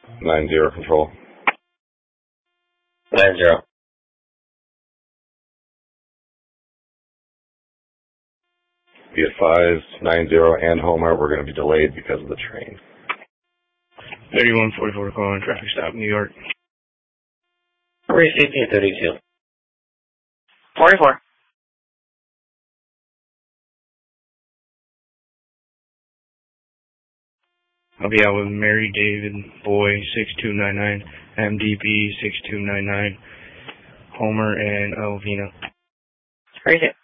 9-0 control. 9-0. Be advised, 9-0 and Homer, we're going to be delayed because of the train. 3144 calling traffic stop, New York. 350-32. 44. I'll be out with Mary David Boy 6299, MDB 6299, Homer and Elvina. 32.